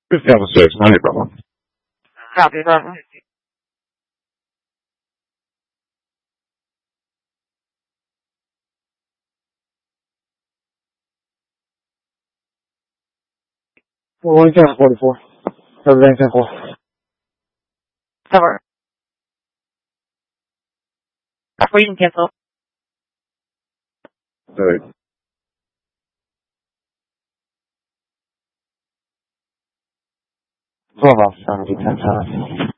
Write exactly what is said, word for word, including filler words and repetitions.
fifth Delta six, ninety Bravo. Copy, Bravo. one ten forty-four. Everything ten four. Cover. Before you can cancel. Third. twelve off seventy, ten seven.